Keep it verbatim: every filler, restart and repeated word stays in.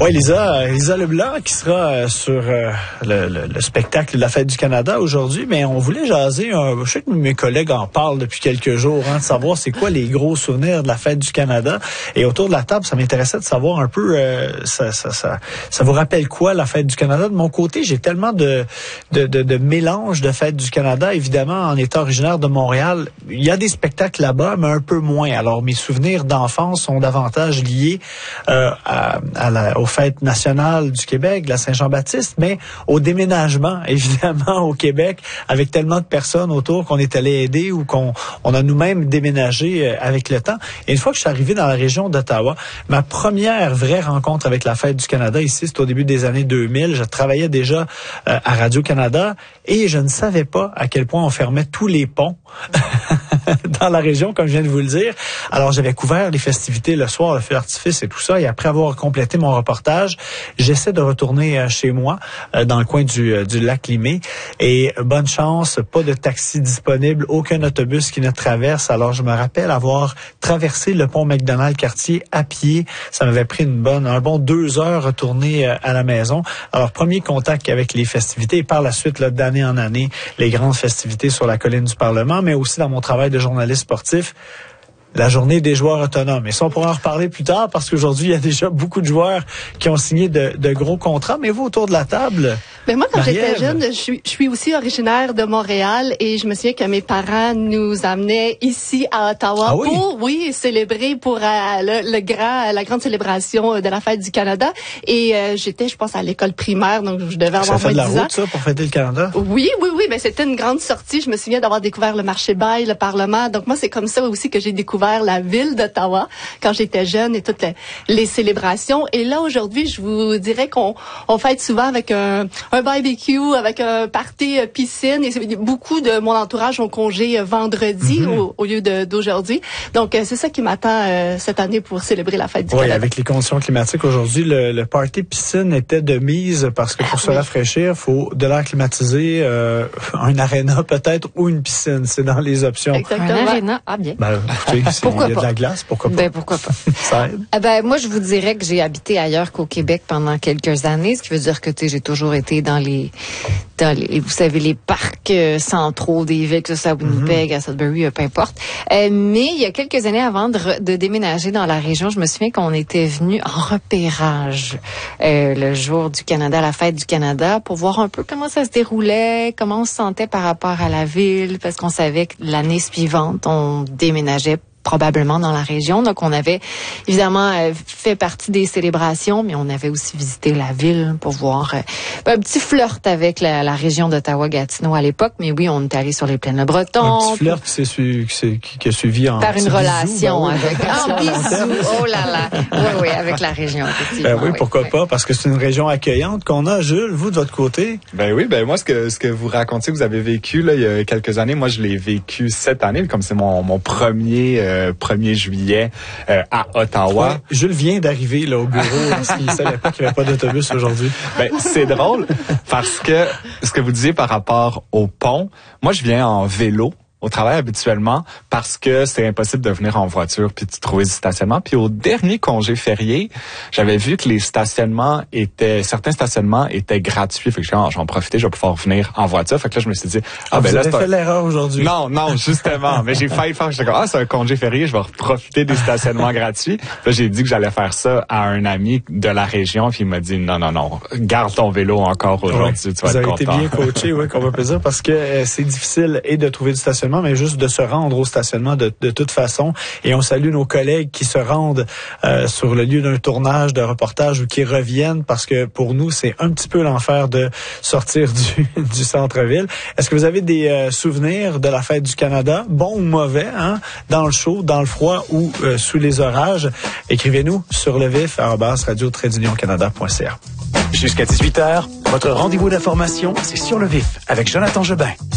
Oui, Lisa, Lisa Leblanc qui sera sur euh, le, le, le spectacle de la Fête du Canada aujourd'hui, mais on voulait jaser, un, je sais que mes collègues en parlent depuis quelques jours, hein, de savoir c'est quoi les gros souvenirs de la Fête du Canada. Et autour de la table, ça m'intéressait de savoir un peu, euh, ça, ça, ça, ça vous rappelle quoi la Fête du Canada? De mon côté, j'ai tellement de, de, de, de mélange de Fête du Canada. Évidemment, en étant originaire de Montréal, il y a des spectacles là-bas, mais un peu moins. Alors, mes souvenirs d'enfance sont davantage liés euh, à, à la, aux fêtes nationales du Québec, de la Saint-Jean-Baptiste, mais au déménagement, évidemment, au Québec, avec tellement de personnes autour qu'on est allé aider ou qu'on on a nous-mêmes déménagé avec le temps. Et une fois que je suis arrivé dans la région d'Ottawa, ma première vraie rencontre avec la Fête du Canada ici, c'est au début des années deux mille. Je travaillais déjà euh, à Radio-Canada et je ne savais pas à quel point on fermait tous les ponts dans la région, comme je viens de vous le dire. Alors, j'avais couvert les festivités le soir, le feu d'artifice et tout ça. Et après avoir complété mon reportage, j'essaie de retourner euh, chez moi, euh, dans le coin du, euh, du lac Limay. Et bonne chance, pas de taxi disponible, aucun autobus qui ne traverse. Alors, je me rappelle avoir traversé le pont McDonald-Cartier à pied. Ça m'avait pris une bonne, un bon deux heures retourner euh, à la maison. Alors, premier contact avec les festivités et par la suite, là, d'année en année, les grandes festivités sur la colline du Parlement, mais aussi dans mon travail de journaliste sportif, la journée des joueurs autonomes. Et ça, on pourra en reparler plus tard parce qu'aujourd'hui, il y a déjà beaucoup de joueurs qui ont signé de, de gros contrats. Mais vous, autour de la table... Mais moi, quand Marie-Ève, j'étais jeune, je suis, je suis aussi originaire de Montréal et je me souviens que mes parents nous amenaient ici à Ottawa ah oui? pour, oui, célébrer pour euh, le, le grand, la grande célébration de la Fête du Canada. Et euh, j'étais, je pense, à l'école primaire, donc je devais avoir ça fait moins de de la dix route, ans. ça, pour fêter le Canada? Oui, oui, oui. Ben c'était une grande sortie. Je me souviens d'avoir découvert le marché Bail, le Parlement. Donc moi, c'est comme ça aussi que j'ai découvert la ville d'Ottawa quand j'étais jeune et toutes les, les célébrations. Et là, aujourd'hui, je vous dirais qu'on on fête souvent avec un, un barbecue, avec un party euh, piscine. Et beaucoup de mon entourage ont congé euh, vendredi mm-hmm. au, au lieu de, d'aujourd'hui. Donc, euh, c'est ça qui m'attend euh, cette année pour célébrer la Fête du oui, Canada. Avec les conditions climatiques aujourd'hui, le, le party piscine était de mise parce que pour ah, se oui. rafraîchir, il faut de l'air climatisé, euh, un aréna peut-être ou une piscine. C'est dans les options. Exactement. Un aréna, ah bien. Ben, écoutez, pourquoi il y a pas? de la glace, pourquoi pas? Ben, pourquoi pas? Ça aide. Ah ben, moi, je vous dirais que j'ai habité ailleurs qu'au Québec pendant quelques années, ce qui veut dire que j'ai toujours été dans les, dans les, vous savez, les parcs euh, centraux des villes, que ce soit à Winnipeg, mm-hmm. à Sudbury, euh, peu importe. Euh, mais il y a quelques années avant de, re, de déménager dans la région, je me souviens qu'on était venu en repérage euh, le jour du Canada, la Fête du Canada, pour voir un peu comment ça se déroulait, comment on se sentait par rapport à la ville, parce qu'on savait que l'année suivante, on déménageait probablement dans la région. Donc, on avait évidemment euh, fait partie des célébrations, mais on avait aussi visité la ville pour voir euh, un petit flirt avec la, la région d'Ottawa-Gatineau à l'époque. Mais oui, on est allé sur les plaines Le Breton. Un petit flirt qui, s'est su, qui, s'est, qui a suivi en par une relation bisou, ben oui, avec un bisou. Oh là là. Oui, oui, avec la région, effectivement. Ben oui, oui, pourquoi oui. pas, parce que c'est une région accueillante qu'on a. Jules, vous, de votre côté? Ben oui, ben moi, ce que ce que vous racontez, que vous avez vécu là, il y a quelques années, moi, je l'ai vécu cette année, comme c'est mon, mon premier... Euh, premier juillet euh, à Ottawa. Ouais, Jules vient d'arriver là au bureau parce qu'il ne savait pas qu'il n'y avait pas d'autobus aujourd'hui. Ben, c'est drôle parce que ce que vous disiez par rapport au pont, moi je viens en vélo au travail habituellement parce que c'est impossible de venir en voiture puis de trouver du stationnement. Puis au dernier congé férié, j'avais vu que les stationnements étaient, certains stationnements étaient gratuits. Fait que je oh, j'en profiter, je vais pouvoir venir en voiture. Fait que là, je me suis dit, ah, ah ben vous là, avez c'est fait un... l'erreur aujourd'hui. Non, non, justement. Mais j'ai failli faire, j'étais comme, ah, c'est un congé férié, je vais profiter des stationnements gratuits. Là, j'ai dit que j'allais faire ça à un ami de la région puis il m'a dit, non, non, non, garde ton vélo encore aujourd'hui, ouais, tu vas vous être avez content. été bien coaché, oui, qu'on va peut dire, parce que euh, c'est difficile et de trouver du stationnement, mais juste de se rendre au stationnement de, de toute façon. Et on salue nos collègues qui se rendent euh, sur le lieu d'un tournage, de reportage ou qui reviennent parce que pour nous, c'est un petit peu l'enfer de sortir du, du centre-ville. Est-ce que vous avez des euh, souvenirs de la Fête du Canada, bons ou mauvais, hein, dans le chaud, dans le froid ou euh, sous les orages? Écrivez-nous sur le vif arobase radio tiret union canada point c a. Jusqu'à dix-huit heures, votre rendez-vous d'information, c'est Sur le vif avec Jonathan Jobin.